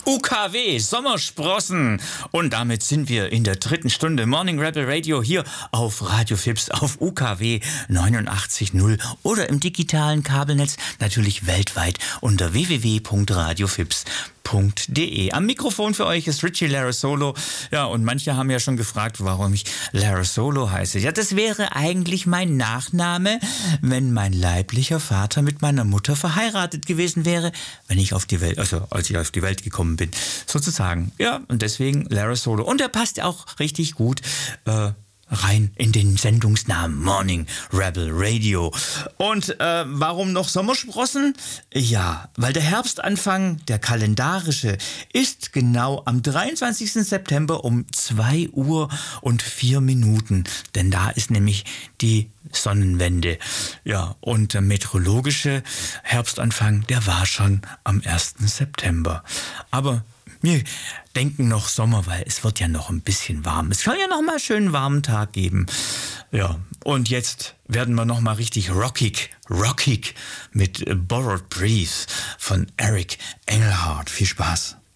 UKW, Sommersprossen. Und damit sind wir in der dritten Stunde Morning Rebel Radio hier auf Radio Fips auf UKW 89.0 oder im digitalen Kabelnetz, natürlich weltweit unter www.radiofips.de. Am Mikrofon für euch ist Richie Larasolo. Ja, und manche haben ja schon gefragt, warum ich Larasolo heiße. Ja, das wäre eigentlich mein Nachname, wenn mein leiblicher Vater mit meiner Mutter verheiratet gewesen wäre, wenn ich auf die Welt, also als ich auf die Welt gekommen bin, sozusagen. Ja, und deswegen Larasolo. Und er passt auch richtig gut rein in den Sendungsnamen Morning Rebel Radio. Und warum noch Sommersprossen? Ja, weil der Herbstanfang, der kalendarische, ist genau am 23. September um 2 Uhr und 4 Minuten. Denn da ist nämlich die Sonnenwende. Ja, und der meteorologische Herbstanfang, der war schon am 1. September. Aber wir denken noch Sommer, weil es wird ja noch ein bisschen warm. Es soll ja noch mal schön einen warmen Tag geben. Ja, und jetzt werden wir noch mal richtig rockig mit Borrowed Breeze von Eric Engelhardt. Viel Spaß.